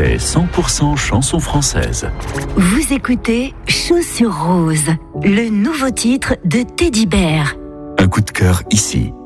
C'est 100% chanson française. Vous écoutez Chaussures Roses, le nouveau titre de Teddy Bear. Un coup de cœur ici,